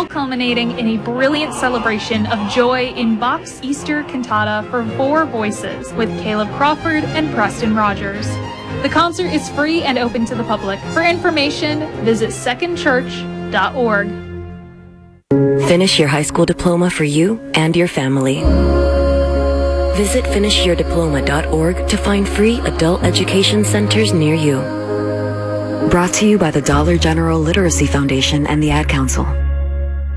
all culminating in a brilliant celebration of joy in Bach's Easter Cantata for 4 voices with Caleb Crawford and Preston Rogers. The concert is free and open to the public. For information, visit secondchurch.org. Finish your high school diploma for you and your family. Visit finishyourdiploma.org to find free adult education centers near you. Brought to you by the Dollar General Literacy Foundation and the Ad Council.